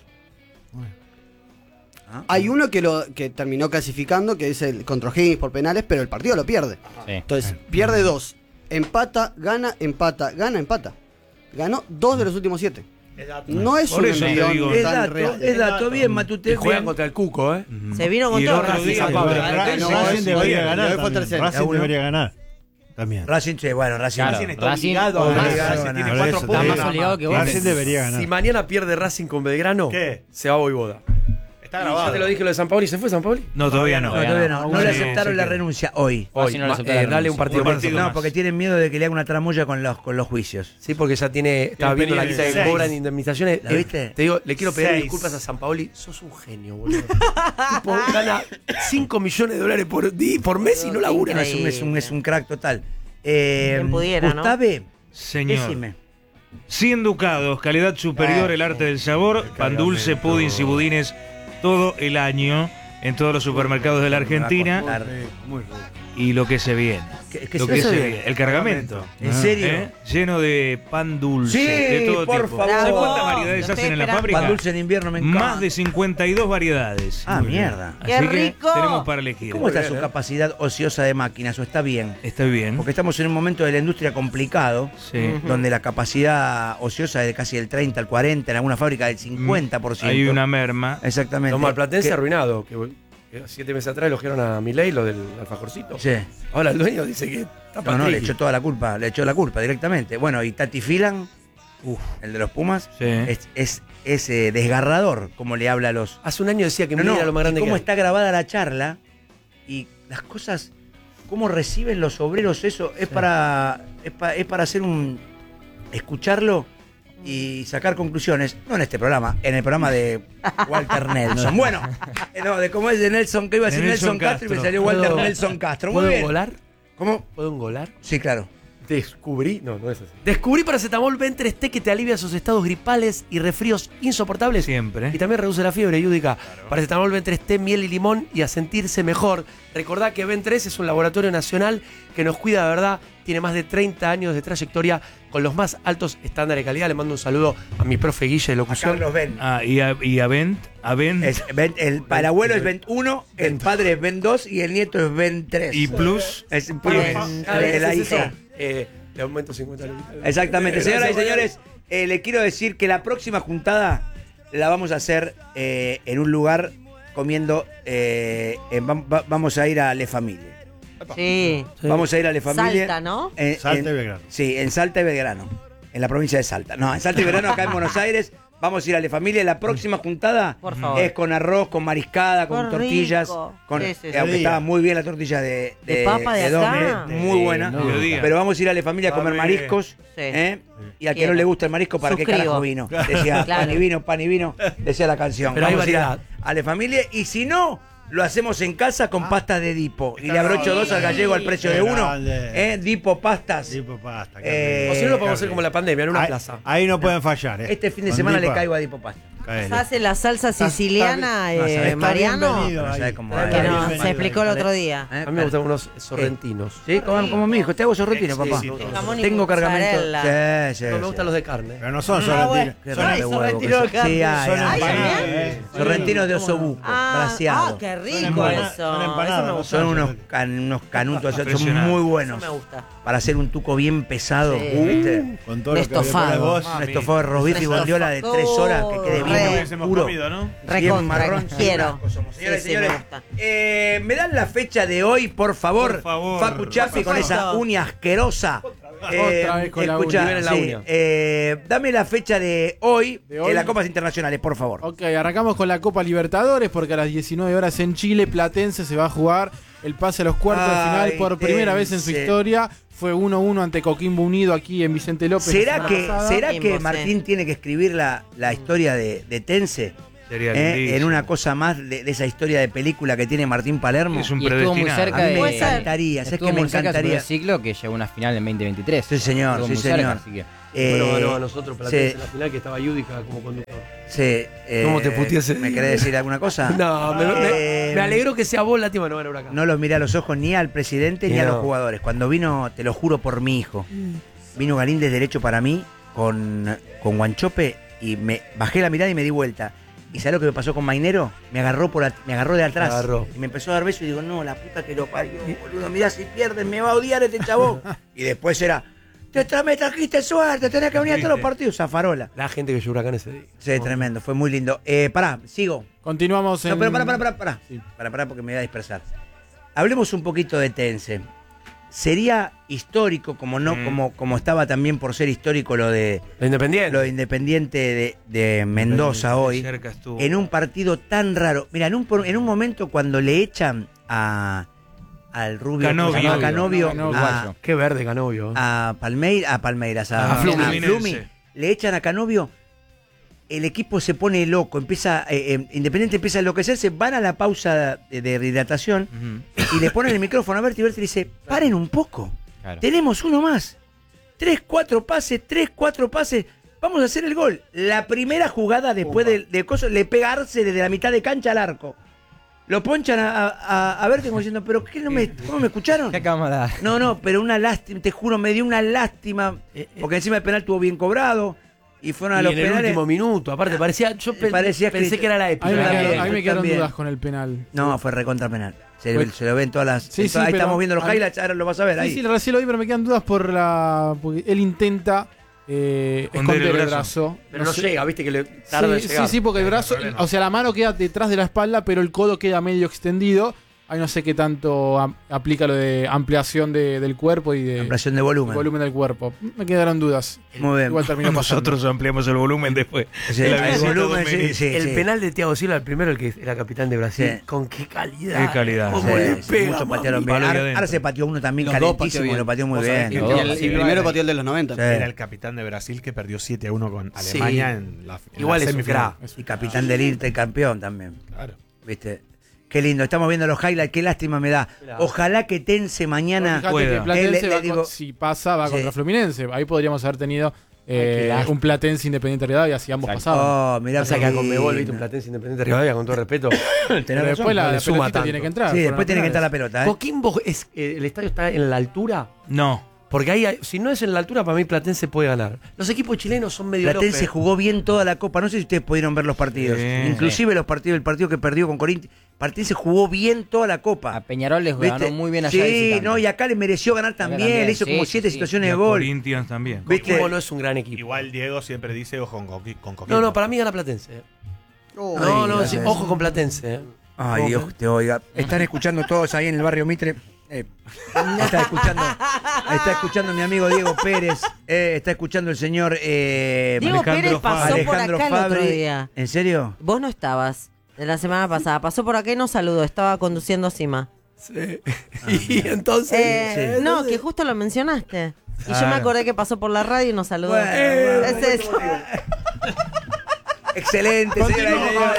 [SPEAKER 6] Hay uno que terminó clasificando, que es el contra Higgins por penales, pero el partido lo pierde.
[SPEAKER 10] Sí.
[SPEAKER 6] Entonces, pierde 2. Empata, gana, empata, gana, empata. Ganó 2 de los últimos 7. No es
[SPEAKER 3] Por
[SPEAKER 6] un
[SPEAKER 3] eso te
[SPEAKER 6] envión
[SPEAKER 3] digo.
[SPEAKER 6] tan real.
[SPEAKER 2] Es dato, bien,
[SPEAKER 4] Y
[SPEAKER 2] Matute.
[SPEAKER 4] juegan
[SPEAKER 2] bien.
[SPEAKER 4] contra el Cuco, ¿eh?
[SPEAKER 5] Se vino con
[SPEAKER 3] Y el
[SPEAKER 5] todo
[SPEAKER 3] otro
[SPEAKER 5] Racing.
[SPEAKER 3] día-
[SPEAKER 5] San Pablo.
[SPEAKER 9] Racing debería ganar.
[SPEAKER 6] fue
[SPEAKER 9] también.
[SPEAKER 6] tercero.
[SPEAKER 9] Racing debería ganar. También.
[SPEAKER 2] Racing, che, bueno, Racing.
[SPEAKER 10] Claro,
[SPEAKER 2] Racing está
[SPEAKER 10] Racing
[SPEAKER 2] obligado a ganar.
[SPEAKER 10] obligado
[SPEAKER 2] Racing
[SPEAKER 10] a
[SPEAKER 2] tiene
[SPEAKER 9] ganar.
[SPEAKER 2] 4
[SPEAKER 9] Por eso
[SPEAKER 10] Está
[SPEAKER 2] puntos.
[SPEAKER 10] más obligado que vos.
[SPEAKER 9] Racing debería ganar.
[SPEAKER 4] Si mañana pierde Racing con Belgrano,
[SPEAKER 8] ¿Qué?
[SPEAKER 4] se va a Voivoda.
[SPEAKER 8] Está
[SPEAKER 4] Ya
[SPEAKER 8] grabado.
[SPEAKER 4] te lo dije lo de San Paoli. ¿Se fue San Paoli?
[SPEAKER 3] No, todavía no.
[SPEAKER 2] No, todavía no. No le
[SPEAKER 3] Sí,
[SPEAKER 2] aceptaron
[SPEAKER 3] sí
[SPEAKER 2] la
[SPEAKER 3] que-
[SPEAKER 2] renuncia hoy.
[SPEAKER 10] Así no le aceptaron la
[SPEAKER 4] Dale
[SPEAKER 10] renuncia.
[SPEAKER 4] un partido
[SPEAKER 3] Un
[SPEAKER 4] más.
[SPEAKER 3] partido
[SPEAKER 2] No,
[SPEAKER 3] más.
[SPEAKER 2] porque tienen miedo de que le hagan una tramoya con los juicios.
[SPEAKER 4] Sí, porque ya estaba viendo la lista que
[SPEAKER 8] 6.
[SPEAKER 4] cobran indemnizaciones.
[SPEAKER 2] ¿La viste?
[SPEAKER 4] Te digo, le quiero pedir
[SPEAKER 8] 6.
[SPEAKER 4] disculpas a San Paoli. Sos un genio, boludo. Tipo, gana 5 millones de dólares por mes y no labura.
[SPEAKER 2] Es un crack total.
[SPEAKER 5] Quien pudiera, ¿no?
[SPEAKER 2] Gustave,
[SPEAKER 3] Señor.
[SPEAKER 2] decime.
[SPEAKER 3] 100 ducados, calidad superior, el arte del sabor, pan dulce, pudins y budines todo el año en todos los supermercados de la Argentina
[SPEAKER 2] Muy rico.
[SPEAKER 3] y lo que se viene.
[SPEAKER 2] ¿Qué
[SPEAKER 3] Lo
[SPEAKER 2] se
[SPEAKER 3] que se
[SPEAKER 2] viene?
[SPEAKER 3] viene. El cargamento.
[SPEAKER 2] ¿En serio?
[SPEAKER 3] Lleno de pan dulce,
[SPEAKER 2] Sí,
[SPEAKER 3] de todo
[SPEAKER 2] por
[SPEAKER 3] tipo.
[SPEAKER 2] favor.
[SPEAKER 3] ¿Sabes
[SPEAKER 5] Bravo.
[SPEAKER 3] cuántas variedades
[SPEAKER 5] Lo
[SPEAKER 3] hacen
[SPEAKER 5] estoy
[SPEAKER 3] en la
[SPEAKER 5] esperando.
[SPEAKER 3] fábrica?
[SPEAKER 2] Pan dulce en invierno me encanta.
[SPEAKER 3] Más de 52 variedades.
[SPEAKER 2] Ah, mierda.
[SPEAKER 3] Así
[SPEAKER 5] ¡Qué
[SPEAKER 3] que
[SPEAKER 5] rico!
[SPEAKER 3] tenemos para elegir.
[SPEAKER 2] ¿Cómo está su capacidad ociosa de máquinas? ¿O está bien?
[SPEAKER 3] Está bien.
[SPEAKER 2] Porque estamos en un momento de la industria complicado,
[SPEAKER 3] Sí.
[SPEAKER 2] donde la capacidad ociosa es de casi el 30 al 40, en alguna fábrica del 50%.
[SPEAKER 3] Hay una merma.
[SPEAKER 2] Exactamente.
[SPEAKER 4] Los malplatenses
[SPEAKER 2] Que-
[SPEAKER 4] arruinados. Que 7 meses atrás elogiaron a Milei, lo del alfajorcito.
[SPEAKER 2] Sí.
[SPEAKER 4] Ahora el dueño dice que está
[SPEAKER 2] No, le echó toda la culpa, le echó la culpa directamente. Bueno, y Tati Filan, el de los Pumas,
[SPEAKER 3] Sí.
[SPEAKER 2] es desgarrador como le habla a los...
[SPEAKER 4] Hace un año decía que
[SPEAKER 2] No,
[SPEAKER 4] Milei
[SPEAKER 2] no,
[SPEAKER 4] era lo más grande
[SPEAKER 2] y cómo
[SPEAKER 4] que hay.
[SPEAKER 2] está grabada la charla y las cosas, cómo reciben los obreros eso, es para hacer escucharlo y sacar conclusiones, no en este programa, en el programa de Walter Nelson. Bueno, no, de cómo es de Nelson, que iba a decir
[SPEAKER 3] De
[SPEAKER 2] Nelson
[SPEAKER 3] Nelson
[SPEAKER 2] Castro y me
[SPEAKER 3] Castro.
[SPEAKER 2] salió Walter
[SPEAKER 4] ¿Puedo-
[SPEAKER 2] Nelson Castro. Muy
[SPEAKER 4] ¿Puedo
[SPEAKER 2] bien.
[SPEAKER 4] engolar?
[SPEAKER 2] ¿Cómo?
[SPEAKER 4] ¿Puedo engolar?
[SPEAKER 2] Sí, claro.
[SPEAKER 4] Descubrí, no es así. Descubrí paracetamol B3T que te alivia esos estados gripales y resfríos insoportables.
[SPEAKER 3] Siempre.
[SPEAKER 4] Y también reduce la fiebre, Yudica. Paracetamol B3T, miel y limón y a sentirse mejor. Recordá que Ben3 es un laboratorio nacional que nos cuida de verdad. Tiene más de 30 años de trayectoria con los más altos estándares de calidad. Le mando un saludo a mi profe Guille de
[SPEAKER 2] A
[SPEAKER 4] locución.
[SPEAKER 2] Carlos Ben.
[SPEAKER 3] Ah, y a Bent.
[SPEAKER 2] El abuelo es Ben 1, el padre es Ben 2 y el nieto es Ben 3.
[SPEAKER 3] Y plus.
[SPEAKER 2] Es
[SPEAKER 4] Es
[SPEAKER 2] la
[SPEAKER 4] eso.
[SPEAKER 2] hija.
[SPEAKER 4] Le aumento 50 lucas.
[SPEAKER 2] Exactamente. Señoras y señores, le quiero decir que la próxima juntada la vamos a hacer en un lugar comiendo. Vamos a ir a Le Familie.
[SPEAKER 5] Sí.
[SPEAKER 2] Vamos a ir a Le Familie.
[SPEAKER 5] Salta, ¿no?
[SPEAKER 9] Salta y Belgrano.
[SPEAKER 2] Sí, en Salta y Belgrano. En la provincia de Salta. No, en Salta y Belgrano, acá en Buenos Aires. Vamos a ir a Le Familie. La próxima juntada
[SPEAKER 5] Por favor.
[SPEAKER 2] es con arroz, con mariscada, con
[SPEAKER 5] Qué
[SPEAKER 2] tortillas.
[SPEAKER 5] rico.
[SPEAKER 2] Con,
[SPEAKER 5] Sí, sí, sí.
[SPEAKER 2] aunque estaba muy bien la tortilla de
[SPEAKER 5] papa de acá.
[SPEAKER 2] Dome, muy buena.
[SPEAKER 3] no lo diga.
[SPEAKER 2] Pero vamos a ir a Le Familie a comer
[SPEAKER 3] bien.
[SPEAKER 2] mariscos.
[SPEAKER 5] Sí.
[SPEAKER 2] Y a que
[SPEAKER 5] Quiero.
[SPEAKER 2] no le gusta el marisco, ¿para qué
[SPEAKER 5] Suscribo.
[SPEAKER 2] carajo vino? Decía,
[SPEAKER 5] Claro.
[SPEAKER 2] pan y vino, decía la canción.
[SPEAKER 4] Pero hay
[SPEAKER 2] Vamos a ir
[SPEAKER 4] variedad.
[SPEAKER 2] a Le Familie. Y si no, lo hacemos en casa con pastas de Dipo. Y le abrocho 2 al gallego al precio de
[SPEAKER 9] Qué
[SPEAKER 2] 1.
[SPEAKER 9] grande.
[SPEAKER 2] Dipo pastas.
[SPEAKER 9] Tipo pasta.
[SPEAKER 4] O si no, lo podemos hacer como la pandemia, en una
[SPEAKER 9] ahí,
[SPEAKER 4] plaza.
[SPEAKER 9] ahí no pueden fallar.
[SPEAKER 2] Este fin de
[SPEAKER 9] Con
[SPEAKER 2] semana le
[SPEAKER 9] Dipa.
[SPEAKER 2] caigo a Dipo Pasta.
[SPEAKER 9] Caele.
[SPEAKER 5] Hace la salsa siciliana,
[SPEAKER 9] Está
[SPEAKER 5] Mariano.
[SPEAKER 9] bienvenido
[SPEAKER 2] No
[SPEAKER 9] ahí.
[SPEAKER 2] sabe cómo
[SPEAKER 9] Está
[SPEAKER 2] es.
[SPEAKER 5] Que no,
[SPEAKER 9] bienvenido.
[SPEAKER 5] se explicó el otro día.
[SPEAKER 4] A mí me gustan unos sorrentinos.
[SPEAKER 2] Sí, como mi hijo. Te hago sorrentino,
[SPEAKER 4] Sí,
[SPEAKER 2] papá.
[SPEAKER 4] sí, sí.
[SPEAKER 5] Jamón y
[SPEAKER 2] Tengo cargamento.
[SPEAKER 5] mozzarella.
[SPEAKER 2] Sí, sí.
[SPEAKER 4] No me gustan los de carne.
[SPEAKER 9] Pero no son
[SPEAKER 5] Ah, bueno.
[SPEAKER 9] sorrentinos.
[SPEAKER 2] Qué
[SPEAKER 9] Son
[SPEAKER 5] Ay,
[SPEAKER 2] de huevo
[SPEAKER 5] sorrentino
[SPEAKER 2] que
[SPEAKER 5] de
[SPEAKER 2] son.
[SPEAKER 5] carne.
[SPEAKER 2] Sí, hay,
[SPEAKER 9] son
[SPEAKER 2] hay.
[SPEAKER 9] empanadas.
[SPEAKER 5] ¿también?
[SPEAKER 2] Sorrentinos de osobuco, braseado.
[SPEAKER 5] qué
[SPEAKER 9] Son
[SPEAKER 5] rico
[SPEAKER 9] empanadas,
[SPEAKER 5] eso.
[SPEAKER 9] son
[SPEAKER 5] Eso
[SPEAKER 9] empanadas,
[SPEAKER 5] me
[SPEAKER 9] no
[SPEAKER 5] gusta.
[SPEAKER 2] Son unos canutos, son
[SPEAKER 3] Impresionante.
[SPEAKER 2] muy
[SPEAKER 5] Eso
[SPEAKER 2] buenos.
[SPEAKER 5] me gusta.
[SPEAKER 2] Para hacer un tuco bien pesado,
[SPEAKER 5] Sí.
[SPEAKER 2] ¿viste?
[SPEAKER 9] Con todo lo que
[SPEAKER 5] Estofado.
[SPEAKER 9] le pones vos.
[SPEAKER 2] Un estofado de rosbif y bondiola de 3 horas que quede bien puro. Bien
[SPEAKER 5] Recontra,
[SPEAKER 2] marrón.
[SPEAKER 5] quiero.
[SPEAKER 2] Señoras y
[SPEAKER 5] Sí, sí, me
[SPEAKER 2] señores,
[SPEAKER 5] gusta.
[SPEAKER 2] ¿me dan la fecha de hoy, por favor?
[SPEAKER 3] Por favor.
[SPEAKER 2] Facu Chapi con esa uña asquerosa.
[SPEAKER 7] Otra vez con la
[SPEAKER 2] escuchá,
[SPEAKER 7] uña.
[SPEAKER 4] Liberen la uña.
[SPEAKER 2] dame la fecha de hoy
[SPEAKER 7] De hoy.
[SPEAKER 2] en las Copas Internacionales, por favor.
[SPEAKER 7] Ok, arrancamos con la Copa Libertadores porque a las 19 horas en Chile, Platense se va a jugar el pase a los cuartos de final
[SPEAKER 2] Ay,
[SPEAKER 7] por primera vez en su
[SPEAKER 2] Tense.
[SPEAKER 7] historia. Fue 1-1 ante Coquimbo Unido aquí en Vicente López. la
[SPEAKER 2] ¿Será
[SPEAKER 7] semana
[SPEAKER 2] que,
[SPEAKER 7] pasada.
[SPEAKER 2] ¿será que
[SPEAKER 5] Coquimbo,
[SPEAKER 2] Martín tiene que escribir la historia de Tense? en una cosa más de esa historia de película que tiene Martín Palermo.
[SPEAKER 3] Es un
[SPEAKER 10] Y estuvo muy cerca
[SPEAKER 2] A mí
[SPEAKER 10] de.
[SPEAKER 2] me encantaría, ¿sabes
[SPEAKER 10] Estuvo
[SPEAKER 2] qué me
[SPEAKER 10] muy cerca de su
[SPEAKER 2] encantaría?
[SPEAKER 10] primer ciclo que llegó a una final en 2023.
[SPEAKER 2] Sí, señor,
[SPEAKER 10] Estuvo
[SPEAKER 2] sí,
[SPEAKER 10] muy cerca,
[SPEAKER 2] señor.
[SPEAKER 10] así que-
[SPEAKER 4] Bueno, ganó a nosotros Platense en la final que estaba Yudica como conductor.
[SPEAKER 2] Sí,
[SPEAKER 4] ¿Cómo te puteé ese
[SPEAKER 2] ¿Me
[SPEAKER 4] día?
[SPEAKER 2] querés decir alguna cosa?
[SPEAKER 4] No, me alegro que sea vos la tía, no van a Huracán.
[SPEAKER 2] No los miré a los ojos ni al presidente ni a los jugadores. Cuando vino, te lo juro por mi hijo, vino Galíndez derecho para mí con Guanchope y me bajé la mirada y me di vuelta. ¿Y sabes lo que me pasó con Mainero? Me agarró de atrás. Y me empezó a dar besos y digo, no, la puta que lo parió, boludo, mirá si pierdes, me va a odiar este chabón. Y después era, me trajiste suerte, tenés que venir a todos los partidos, zafarola.
[SPEAKER 4] La gente que llegó Huracán ese día.
[SPEAKER 2] Sí, tremendo, fue muy lindo. Pará, sigo.
[SPEAKER 7] Continuamos en...
[SPEAKER 2] No, pero pará.
[SPEAKER 7] Sí.
[SPEAKER 2] Pará porque me voy a dispersar. Hablemos un poquito de Tense. Sería histórico, como estaba también por ser histórico lo de Independiente de Mendoza hoy,
[SPEAKER 3] Cerca estuvo.
[SPEAKER 2] en un partido tan raro. Mira, en un momento cuando le echan al rubio
[SPEAKER 3] Canovio.
[SPEAKER 2] a Canovio,
[SPEAKER 4] Qué verde Canovio.
[SPEAKER 2] a Palmeiras,
[SPEAKER 3] A
[SPEAKER 2] a
[SPEAKER 3] Fluminense.
[SPEAKER 2] Flumi, le echan a Canovio, el equipo se pone loco, Independiente empieza a enloquecerse, van a la pausa de rehidratación y le ponen el micrófono a Berti y Berti dice, paren un poco,
[SPEAKER 10] Claro.
[SPEAKER 2] tenemos uno más, 3-4 pases, vamos a hacer el gol. La primera jugada después del coso, le pegarse desde la mitad de cancha al arco. Lo ponchan a Berti como diciendo, pero ¿cómo me escucharon?
[SPEAKER 10] ¿Qué cámara?
[SPEAKER 2] No, pero una lástima, te juro, me dio una lástima, porque encima el penal estuvo bien cobrado y fueron a
[SPEAKER 4] Y
[SPEAKER 2] los
[SPEAKER 4] en el
[SPEAKER 2] penales.
[SPEAKER 4] último minuto, aparte parecía,
[SPEAKER 2] Parecía
[SPEAKER 4] pensé que era la épica.
[SPEAKER 7] Ahí me quedaron
[SPEAKER 2] también.
[SPEAKER 7] dudas con el penal.
[SPEAKER 2] No, fue recontra penal. Se
[SPEAKER 7] Pues-
[SPEAKER 2] lo ven todas las.
[SPEAKER 7] Sí,
[SPEAKER 2] ahí
[SPEAKER 7] sí, pero-
[SPEAKER 2] estamos viendo los highlights, ahora lo vas a ver ahí.
[SPEAKER 7] Sí, recién lo vi, pero me quedan dudas porque él intenta esconder el brazo.
[SPEAKER 4] Pero no llega, viste que le tarda en llegar.
[SPEAKER 7] Sí, porque el brazo,
[SPEAKER 3] problema.
[SPEAKER 7] o sea, la mano queda detrás de la espalda, pero el codo queda medio extendido. Ahí no sé qué tanto aplica lo de ampliación del cuerpo y de
[SPEAKER 2] Ampliación de volumen.
[SPEAKER 7] del cuerpo. Me quedaron dudas.
[SPEAKER 2] Muy bien.
[SPEAKER 7] Igual terminó pasando.
[SPEAKER 3] Nosotros ampliamos el volumen después.
[SPEAKER 2] Sí,
[SPEAKER 3] de la
[SPEAKER 2] el
[SPEAKER 3] visita
[SPEAKER 2] volumen,
[SPEAKER 3] dominica.
[SPEAKER 2] sí.
[SPEAKER 4] El penal de Thiago Silva, el primero, el que era capitán de Brasil.
[SPEAKER 2] Sí.
[SPEAKER 4] Con qué calidad.
[SPEAKER 3] Qué calidad.
[SPEAKER 4] Cómo le
[SPEAKER 2] Sí,
[SPEAKER 4] pega.
[SPEAKER 2] muchos
[SPEAKER 4] mami.
[SPEAKER 2] patearon bien.
[SPEAKER 3] Palo ahí
[SPEAKER 2] Ahora
[SPEAKER 3] adentro.
[SPEAKER 2] se pateó uno también
[SPEAKER 6] Los dos pateó
[SPEAKER 2] calentísimo,
[SPEAKER 6] bien.
[SPEAKER 2] lo pateó muy
[SPEAKER 6] Vos sabés
[SPEAKER 2] bien.
[SPEAKER 6] que
[SPEAKER 2] Los
[SPEAKER 6] el
[SPEAKER 2] dos.
[SPEAKER 6] primero pateó el de los 90.
[SPEAKER 2] Sí.
[SPEAKER 8] Era el capitán de Brasil que perdió 7-1 con Alemania en la
[SPEAKER 4] Igual es un
[SPEAKER 8] semifinal.
[SPEAKER 4] crack.
[SPEAKER 2] Y capitán del Inter, campeón también.
[SPEAKER 8] Claro.
[SPEAKER 2] ¿Viste? Qué lindo, estamos viendo los highlights, qué lástima me da. Ojalá que Tense mañana.
[SPEAKER 7] Fíjate
[SPEAKER 3] pueda.
[SPEAKER 7] que Platense
[SPEAKER 2] Le
[SPEAKER 7] va
[SPEAKER 2] digo-
[SPEAKER 7] si pasa, va
[SPEAKER 2] Sí.
[SPEAKER 7] contra Fluminense. Ahí podríamos haber tenido
[SPEAKER 4] qué lástima.
[SPEAKER 7] un Platense Independiente Rivadavia si ambos
[SPEAKER 10] Exacto.
[SPEAKER 7] pasaban.
[SPEAKER 2] Oh, mirá
[SPEAKER 4] Pasa
[SPEAKER 2] qué
[SPEAKER 4] que a Conmebol,
[SPEAKER 2] lindo.
[SPEAKER 4] viste, un Platense Independiente Rivadavia, con todo respeto.
[SPEAKER 2] Tenés
[SPEAKER 7] Pero
[SPEAKER 2] razón.
[SPEAKER 7] después la
[SPEAKER 4] le suma
[SPEAKER 7] pelotita
[SPEAKER 4] tanto.
[SPEAKER 7] tiene que entrar.
[SPEAKER 2] Sí,
[SPEAKER 7] fueron
[SPEAKER 2] después tiene que entrar la
[SPEAKER 7] penales.
[SPEAKER 2] pelota, ¿eh?
[SPEAKER 4] Coquimbo, el estadio está en la altura.
[SPEAKER 3] No.
[SPEAKER 4] Porque ahí, si no es en la altura, para mí Platense puede ganar. Los equipos chilenos son medio
[SPEAKER 2] Platense
[SPEAKER 4] lopes.
[SPEAKER 2] jugó bien toda la Copa. No sé si ustedes pudieron ver los partidos.
[SPEAKER 3] Sí.
[SPEAKER 2] Inclusive los partidos, el partido que perdió con Corinthians. Platense jugó bien toda la Copa.
[SPEAKER 10] A Peñarol les ganó
[SPEAKER 2] ¿Viste?
[SPEAKER 10] muy bien allá. de
[SPEAKER 2] Sí,
[SPEAKER 10] visitante.
[SPEAKER 2] no, y acá le mereció ganar también.
[SPEAKER 10] también,
[SPEAKER 2] Le hizo
[SPEAKER 10] sí,
[SPEAKER 2] como
[SPEAKER 10] sí,
[SPEAKER 2] 7
[SPEAKER 10] sí.
[SPEAKER 2] situaciones
[SPEAKER 3] Y
[SPEAKER 2] de
[SPEAKER 3] a
[SPEAKER 2] gol.
[SPEAKER 3] Corinthians también.
[SPEAKER 2] ¿Viste?
[SPEAKER 4] Coquimbo no es un gran equipo.
[SPEAKER 8] Igual Diego siempre dice ojo con Coquimbo.
[SPEAKER 4] No, para mí gana Platense. No, sí, ojo con Platense.
[SPEAKER 2] Ay, Dios te oiga. Están escuchando todos ahí en el barrio Mitre. Está escuchando mi amigo Diego Pérez. Está escuchando el señor
[SPEAKER 5] Diego Pérez pasó
[SPEAKER 2] Alejandro
[SPEAKER 5] por acá el otro
[SPEAKER 2] Fabri.
[SPEAKER 5] día.
[SPEAKER 2] ¿En serio?
[SPEAKER 5] Vos no estabas. De la semana pasada. Pasó por acá y nos saludó. Estaba conduciendo Cima.
[SPEAKER 4] Sí. Y entonces.
[SPEAKER 5] No, que justo lo mencionaste. Y yo
[SPEAKER 2] Claro.
[SPEAKER 5] me acordé que pasó por la radio y nos saludó.
[SPEAKER 2] Bueno,
[SPEAKER 5] Es eso.
[SPEAKER 2] Excelente, señora y señores.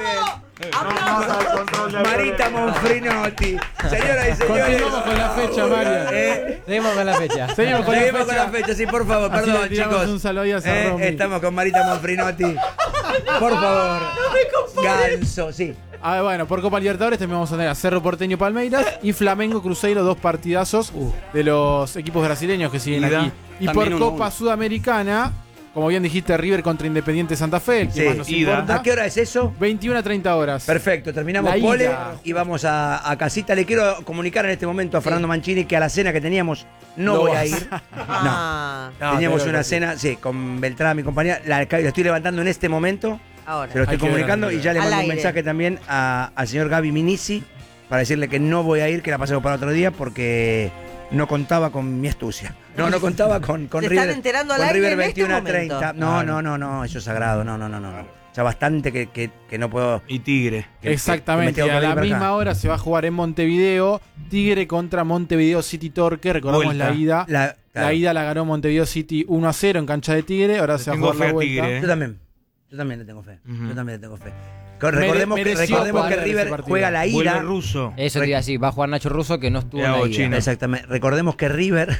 [SPEAKER 2] Marita Monfrinotti. Señoras y señores.
[SPEAKER 7] Continuamos con la fecha, Mario.
[SPEAKER 10] Seguimos con la fecha.
[SPEAKER 7] Seguimos con
[SPEAKER 2] Seguimos
[SPEAKER 7] la
[SPEAKER 2] con
[SPEAKER 7] fecha.
[SPEAKER 2] la fecha, sí, por favor,
[SPEAKER 7] Así
[SPEAKER 2] perdón,
[SPEAKER 7] le tiramos
[SPEAKER 2] chicos.
[SPEAKER 7] un saludo ahí a Sarromi.
[SPEAKER 2] Estamos con Marita Monfrinotti. Por favor. Ganso, sí.
[SPEAKER 7] Ah, bueno, por Copa Libertadores también vamos a tener a Cerro Porteño Palmeiras y Flamengo Cruzeiro, dos partidazos de los equipos brasileños que siguen
[SPEAKER 3] Ida.
[SPEAKER 7] aquí. Y
[SPEAKER 6] También
[SPEAKER 7] por
[SPEAKER 6] 1-1.
[SPEAKER 7] Copa Sudamericana, como bien dijiste, River contra Independiente Santa Fe, el que
[SPEAKER 2] Sí,
[SPEAKER 7] más nos
[SPEAKER 3] ida.
[SPEAKER 7] importa.
[SPEAKER 2] ¿A qué hora es eso?
[SPEAKER 7] 21 a 30 horas.
[SPEAKER 2] Perfecto, terminamos
[SPEAKER 7] La
[SPEAKER 2] pole
[SPEAKER 7] ida.
[SPEAKER 2] y vamos a casita. Le quiero comunicar en este momento a Fernando Mancini que a la cena que teníamos no voy a
[SPEAKER 4] vas.
[SPEAKER 2] ir.
[SPEAKER 5] Ah,
[SPEAKER 2] Teníamos
[SPEAKER 4] pero-
[SPEAKER 2] una cena, sí, con Beltrán, mi compañera. La estoy levantando en este momento.
[SPEAKER 5] ahora.
[SPEAKER 2] Se lo estoy
[SPEAKER 7] Hay que
[SPEAKER 2] comunicando
[SPEAKER 7] ver,
[SPEAKER 2] y ya le
[SPEAKER 5] Al
[SPEAKER 2] mando un
[SPEAKER 5] aire.
[SPEAKER 2] mensaje también al señor Gaby Minisi para decirle que no voy a ir, que la pasemos para otro día porque no contaba con mi astucia. No contaba con
[SPEAKER 5] Se
[SPEAKER 2] River.
[SPEAKER 5] están enterando al
[SPEAKER 2] con
[SPEAKER 5] aire
[SPEAKER 2] River
[SPEAKER 5] en este
[SPEAKER 2] 21 a
[SPEAKER 5] momento.
[SPEAKER 2] 30. No, eso es sagrado. No. Ya bastante que no puedo.
[SPEAKER 3] Y Tigre.
[SPEAKER 2] que
[SPEAKER 7] Exactamente,
[SPEAKER 2] me tengo
[SPEAKER 7] a
[SPEAKER 2] que
[SPEAKER 7] la
[SPEAKER 2] ir para acá.
[SPEAKER 7] misma hora se va a jugar en Montevideo, Tigre contra Montevideo City Torque, recordamos
[SPEAKER 3] Vuelta.
[SPEAKER 7] la ida.
[SPEAKER 2] Claro.
[SPEAKER 7] La ida la ganó Montevideo City 1-0 en cancha de Tigre, ahora se va a
[SPEAKER 3] Tengo
[SPEAKER 7] jugar la
[SPEAKER 3] fe a
[SPEAKER 7] vuelta.
[SPEAKER 3] Tigre,
[SPEAKER 2] Yo también. Yo también le tengo fe.
[SPEAKER 3] Ujú.
[SPEAKER 2] Yo también le tengo fe. Recordemos que River juega la
[SPEAKER 3] Vuelve
[SPEAKER 2] ida.
[SPEAKER 3] Russo.
[SPEAKER 10] Eso te iba a decir, va a jugar Nacho Russo que no estuvo en la
[SPEAKER 3] Thiago
[SPEAKER 10] ida.
[SPEAKER 3] Chino.
[SPEAKER 2] Exactamente. Recordemos que River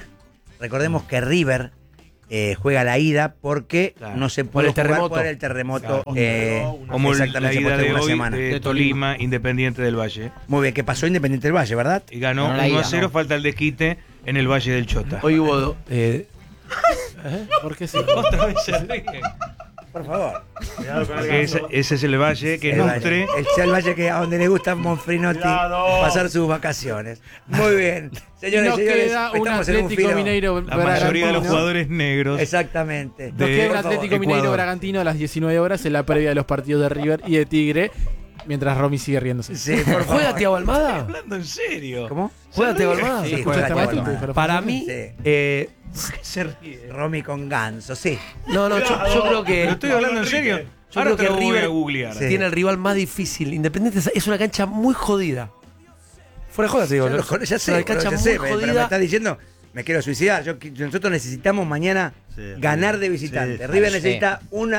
[SPEAKER 2] juega la ida porque
[SPEAKER 3] Claro.
[SPEAKER 2] no se
[SPEAKER 4] Por
[SPEAKER 2] puede
[SPEAKER 4] el
[SPEAKER 2] jugar
[SPEAKER 4] terremoto.
[SPEAKER 2] por el terremoto.
[SPEAKER 3] Como
[SPEAKER 2] exactamente,
[SPEAKER 3] la
[SPEAKER 2] se
[SPEAKER 3] ida de
[SPEAKER 2] postergó una
[SPEAKER 3] hoy
[SPEAKER 2] semana.
[SPEAKER 3] de Tolima, Independiente del Valle.
[SPEAKER 2] Muy bien, que pasó Independiente del Valle, ¿verdad?
[SPEAKER 3] Y ganó
[SPEAKER 10] Ganó la
[SPEAKER 3] 1-0,
[SPEAKER 10] ida, ¿no?
[SPEAKER 3] falta el desquite en el Valle del Chota.
[SPEAKER 4] Hoy hubo.
[SPEAKER 7] ¿Por qué sí?
[SPEAKER 3] Otra vez se ríe.
[SPEAKER 2] Por favor.
[SPEAKER 3] Porque ese es el valle que
[SPEAKER 2] El
[SPEAKER 3] nutre.
[SPEAKER 2] Valle. El Valle que a donde le gusta a Monfrinotti pasar sus vacaciones. Muy bien. Señores
[SPEAKER 7] Nos
[SPEAKER 2] y señores,
[SPEAKER 7] queda un
[SPEAKER 2] estamos en un
[SPEAKER 7] Atlético
[SPEAKER 2] filo.
[SPEAKER 7] Mineiro
[SPEAKER 3] La mayoría de los
[SPEAKER 7] Bragantino.
[SPEAKER 3] jugadores negros.
[SPEAKER 2] Exactamente.
[SPEAKER 7] Nos
[SPEAKER 3] de
[SPEAKER 7] queda un
[SPEAKER 2] por favor,
[SPEAKER 7] Atlético Mineiro
[SPEAKER 3] Ecuador.
[SPEAKER 7] Bragantino a las 19 horas en la previa de los partidos de River y de Tigre, mientras Romy sigue riéndose.
[SPEAKER 2] Sí, por favor.
[SPEAKER 4] ¿Juega Thiago Almada?
[SPEAKER 3] Hablando en serio.
[SPEAKER 2] ¿Cómo?
[SPEAKER 4] ¿Juega Thiago Almada?
[SPEAKER 2] Sí,
[SPEAKER 7] ¿Escuchaste
[SPEAKER 2] juega
[SPEAKER 7] a
[SPEAKER 2] Thiago
[SPEAKER 7] Mati?
[SPEAKER 2] Almada.
[SPEAKER 7] Pero
[SPEAKER 4] Para
[SPEAKER 7] funciona.
[SPEAKER 4] mí.
[SPEAKER 2] Sí.
[SPEAKER 3] Se ríe.
[SPEAKER 2] Romy con Ganso, sí.
[SPEAKER 4] No, yo creo que.
[SPEAKER 3] ¿Lo estoy hablando en serio?
[SPEAKER 4] Yo
[SPEAKER 3] Ahora
[SPEAKER 4] creo
[SPEAKER 3] te
[SPEAKER 4] que
[SPEAKER 3] lo voy a
[SPEAKER 4] River
[SPEAKER 3] googlear.
[SPEAKER 2] Sí.
[SPEAKER 4] tiene el rival más difícil. Independiente es una cancha muy jodida. Fuera de joda, te digo.
[SPEAKER 2] Ya
[SPEAKER 4] Es
[SPEAKER 2] sé,
[SPEAKER 4] una cancha
[SPEAKER 2] ya
[SPEAKER 4] muy
[SPEAKER 2] sé, pero me
[SPEAKER 4] jodida.
[SPEAKER 2] estás diciendo, me quiero suicidar. Nosotros necesitamos mañana ganar de visitante.
[SPEAKER 9] Sí.
[SPEAKER 2] River
[SPEAKER 10] Sí.
[SPEAKER 2] necesita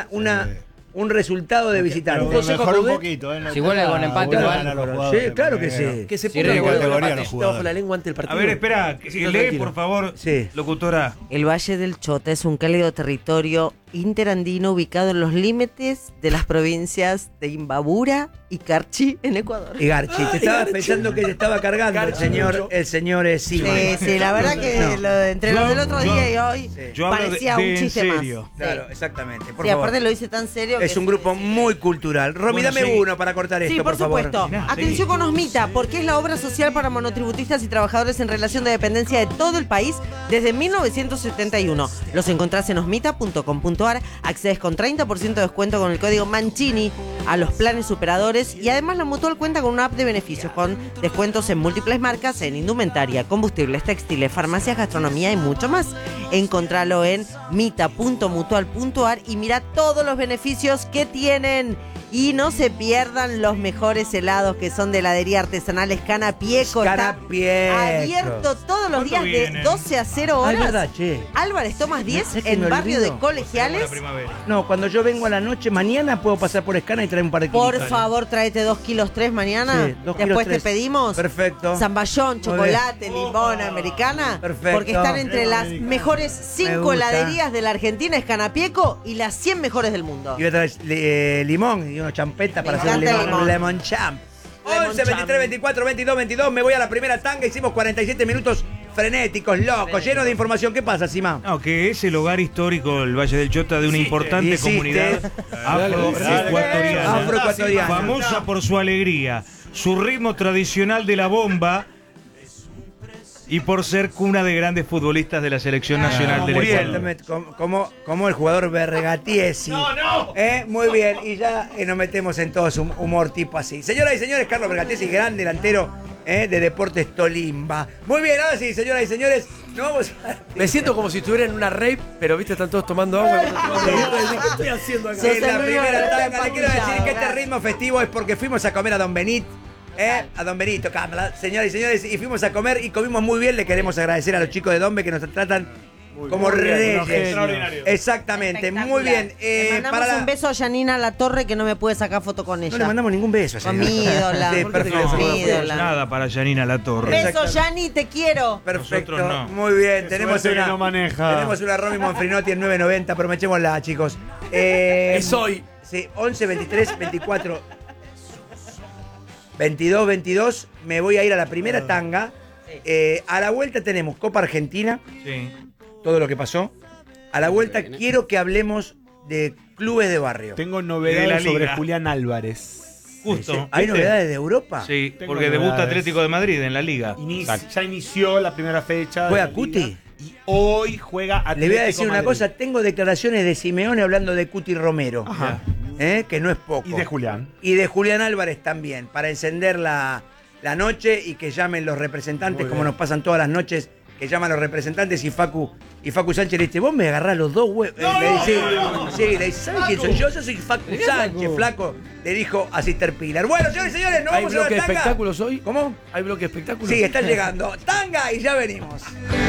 [SPEAKER 2] un resultado de visitante.
[SPEAKER 9] Pero
[SPEAKER 4] Consejo
[SPEAKER 9] mejor un
[SPEAKER 4] Judé.
[SPEAKER 9] poquito, ¿eh?
[SPEAKER 10] Si vuelve con empate, igual.
[SPEAKER 9] ganan los jugadores,
[SPEAKER 2] Sí, claro que
[SPEAKER 9] primero.
[SPEAKER 2] sí.
[SPEAKER 4] Que se
[SPEAKER 10] Sí,
[SPEAKER 4] ponga
[SPEAKER 10] de
[SPEAKER 4] con
[SPEAKER 9] categoría
[SPEAKER 4] la
[SPEAKER 9] los
[SPEAKER 4] patita
[SPEAKER 9] jugadores.
[SPEAKER 4] bajo la lengua ante el partido.
[SPEAKER 3] A ver, espera, que
[SPEAKER 4] Sigo
[SPEAKER 3] lee
[SPEAKER 4] tranquilo.
[SPEAKER 3] por favor,
[SPEAKER 2] Sí.
[SPEAKER 3] locutora.
[SPEAKER 5] El Valle del Chota es un cálido territorio interandino ubicado en los límites de las provincias de Imbabura y Carchi en Ecuador.
[SPEAKER 2] Y Garchi, te estaba pensando que te estaba cargando el señor Sima.
[SPEAKER 5] Sí, la verdad que entre
[SPEAKER 3] Yo-
[SPEAKER 5] lo del otro
[SPEAKER 3] yo-
[SPEAKER 5] día y hoy
[SPEAKER 3] Yo hablo
[SPEAKER 5] parecía
[SPEAKER 3] de
[SPEAKER 5] un
[SPEAKER 3] en
[SPEAKER 5] chiste
[SPEAKER 3] serio.
[SPEAKER 5] más.
[SPEAKER 2] Claro, exactamente. Por
[SPEAKER 5] Sí,
[SPEAKER 2] favor.
[SPEAKER 5] aparte lo hice tan serio que
[SPEAKER 2] Es un grupo muy cultural. Romy,
[SPEAKER 3] Bueno,
[SPEAKER 2] dame
[SPEAKER 3] sí.
[SPEAKER 2] uno para cortar esto,
[SPEAKER 5] Sí, por
[SPEAKER 2] favor.
[SPEAKER 5] supuesto.
[SPEAKER 3] Mirá,
[SPEAKER 5] Atención con Osmita, porque es la obra social para monotributistas y trabajadores en relación de dependencia de todo el país desde 1971. Los encontrás en osmita.com.ar, accedes con 30% de descuento con el código Mancini a los planes superadores y además la Mutual cuenta con una app de beneficios con descuentos en múltiples marcas, en indumentaria, combustibles, textiles, farmacias, gastronomía y mucho más. Encontralo en mita.mutual.ar y mira todos los beneficios que tienen. Y no se pierdan los mejores helados que son de heladería artesanal Escanapieco. Está
[SPEAKER 2] Escanapieco.
[SPEAKER 5] abierto todos los días
[SPEAKER 3] ¿Cuándo
[SPEAKER 5] de
[SPEAKER 3] vienen?
[SPEAKER 5] 12 a 0
[SPEAKER 2] Ah, es
[SPEAKER 5] horas.
[SPEAKER 2] verdad, che.
[SPEAKER 5] Álvarez Tomás 10
[SPEAKER 2] ¿Sabes que
[SPEAKER 5] en
[SPEAKER 2] me
[SPEAKER 5] barrio
[SPEAKER 2] olvido?
[SPEAKER 5] de Colegiales.
[SPEAKER 3] La primavera.
[SPEAKER 2] No, cuando yo vengo a la noche, mañana puedo pasar por Escana y traer un par de
[SPEAKER 5] Por
[SPEAKER 2] kilitos.
[SPEAKER 5] favor, tráete 2 kilos 3 mañana.
[SPEAKER 2] Sí, 2
[SPEAKER 5] Después
[SPEAKER 2] kilos
[SPEAKER 5] te
[SPEAKER 2] 3.
[SPEAKER 5] pedimos
[SPEAKER 2] Perfecto.
[SPEAKER 5] zamballón,
[SPEAKER 2] Muy
[SPEAKER 5] chocolate, limón, americana.
[SPEAKER 2] Perfecto.
[SPEAKER 5] Porque están entre las mejores 5
[SPEAKER 2] gusta.
[SPEAKER 5] heladerías de la Argentina, Escanapieco, y las 100 mejores del mundo.
[SPEAKER 2] Y voy a traer limón y unos champetas
[SPEAKER 5] Me
[SPEAKER 2] para hacer
[SPEAKER 5] encanta el limón.
[SPEAKER 2] lemon champ.
[SPEAKER 5] Lemon
[SPEAKER 2] 11, 23, 24, 22, 22. Me voy a la primera tanga. Hicimos 47 minutos frenéticos, locos, llenos de información. ¿Qué pasa, Simán?
[SPEAKER 3] No, que es el hogar histórico, el Valle del Chota, de una importante
[SPEAKER 2] hiciste.
[SPEAKER 3] comunidad afroecuatoriana,
[SPEAKER 2] Afroecuatoriana.
[SPEAKER 3] famosa por su alegría, su ritmo tradicional de la bomba y por ser cuna de grandes futbolistas de la selección nacional del Ecuador.
[SPEAKER 2] Exactamente, como el jugador Bergatiesi. Muy bien, y ya nos metemos en todo su humor tipo así. Señoras y señores, Carlos Bergatiesi, gran delantero de Deportes Tolima. Muy bien, ahora sí, señoras y señores, nos vamos a...
[SPEAKER 4] Me siento como si estuviera en una rave, pero viste, están todos tomando agua. ¿Qué estoy haciendo acá?
[SPEAKER 2] En la primera tanga, le quiero decir que este ritmo festivo es porque fuimos a comer a Don Benito. A Don Benito, cámara, señoras y señores, y fuimos a comer y comimos muy bien. Le queremos agradecer a los chicos de Dombe que nos tratan como reyes. Exactamente, muy bien.
[SPEAKER 5] Le mandamos un beso a Janina La Torre que no me puede sacar foto con ella.
[SPEAKER 2] No le mandamos ningún beso a
[SPEAKER 5] Con
[SPEAKER 2] Janina.
[SPEAKER 5] mi ídola.
[SPEAKER 2] Sí, perfecto.
[SPEAKER 5] Mi ídola.
[SPEAKER 3] Nada para Janina La Torre.
[SPEAKER 5] Beso, Yani, te quiero.
[SPEAKER 2] Perfecto,
[SPEAKER 3] Nosotros no.
[SPEAKER 2] muy bien. Tenemos
[SPEAKER 9] suerte
[SPEAKER 2] una,
[SPEAKER 9] que no maneja.
[SPEAKER 2] tenemos una Romy Monfrinotti en 990, aprovechémosla, chicos.
[SPEAKER 4] Es hoy.
[SPEAKER 2] Sí, 11, 23, 24, 22, 22. Me voy a ir a la primera tanga. A la vuelta tenemos Copa Argentina,
[SPEAKER 3] Sí.
[SPEAKER 2] todo lo que pasó. A la vuelta quiero que hablemos de clubes de barrio.
[SPEAKER 8] Tengo
[SPEAKER 3] De la
[SPEAKER 8] novedades sobre
[SPEAKER 3] liga.
[SPEAKER 8] Julián Álvarez.
[SPEAKER 3] Justo.
[SPEAKER 2] ¿Hay
[SPEAKER 3] ¿viste?
[SPEAKER 2] novedades de Europa?
[SPEAKER 3] Sí,
[SPEAKER 8] Tengo
[SPEAKER 3] porque debuta
[SPEAKER 8] novedades.
[SPEAKER 3] Atlético de Madrid en la liga.
[SPEAKER 8] Ya inició la primera fecha.
[SPEAKER 2] ¿Juega
[SPEAKER 8] de la
[SPEAKER 2] Cuti?
[SPEAKER 8] liga, Y hoy juega Atlético
[SPEAKER 2] Le voy a decir una
[SPEAKER 8] Madrid.
[SPEAKER 2] cosa, tengo declaraciones de Simeone hablando de Cuti Romero,
[SPEAKER 8] Ajá.
[SPEAKER 2] que no es poco.
[SPEAKER 8] Y de Julián.
[SPEAKER 2] Y de Julián Álvarez también, para encender la noche y que llamen los representantes, como nos pasan todas las noches, que llaman los representantes y Facu Sánchez le dice, vos me agarrás los dos huevos. Le dice, ¿sabes quién soy yo? Yo soy Facu Sánchez, flaco. Le dijo a Sister Pilar. Bueno, señores y señores, nos
[SPEAKER 4] ¿Hay
[SPEAKER 2] vamos a la
[SPEAKER 4] bloque de
[SPEAKER 2] tanga.
[SPEAKER 4] espectáculos hoy?
[SPEAKER 2] ¿Cómo?
[SPEAKER 4] ¿Hay bloque de espectáculos?
[SPEAKER 2] Sí, están llegando. Tanga y ya venimos.